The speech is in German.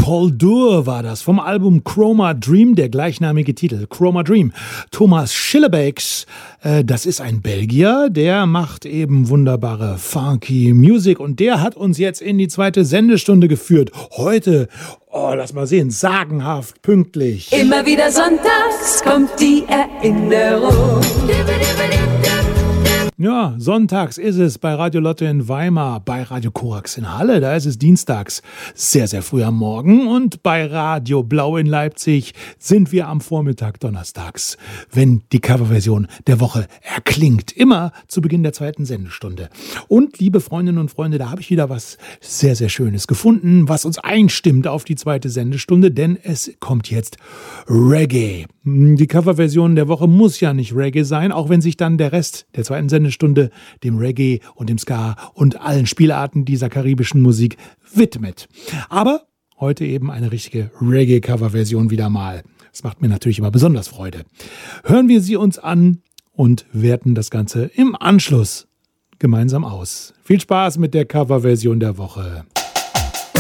Paul Durr war das vom Album Chroma Dream, der gleichnamige Titel, Chroma Dream. Thomas Schillebeeckx, das ist ein Belgier, der macht eben wunderbare funky Music und der hat uns jetzt in die zweite Sendestunde geführt. Heute, lass mal sehen, sagenhaft pünktlich. Immer wieder sonntags kommt die Erinnerung. Ja, sonntags ist es bei Radio Lotte in Weimar, bei Radio Korax in Halle, da ist es dienstags sehr, sehr früh am Morgen und bei Radio Blau in Leipzig sind wir am Vormittag donnerstags, wenn die Coverversion der Woche erklingt, immer zu Beginn der zweiten Sendestunde. Und liebe Freundinnen und Freunde, da habe ich wieder was sehr, sehr Schönes gefunden, was uns einstimmt auf die zweite Sendestunde, denn es kommt jetzt Reggae. Die Coverversion der Woche muss ja nicht Reggae sein, auch wenn sich dann der Rest der zweiten Sendestunde dem Reggae und dem Ska und allen Spielarten dieser karibischen Musik widmet. Aber heute eben eine richtige Reggae-Coverversion wieder mal. Das macht mir natürlich immer besonders Freude. Hören wir sie uns an und werten das Ganze im Anschluss gemeinsam aus. Viel Spaß mit der Coverversion der Woche.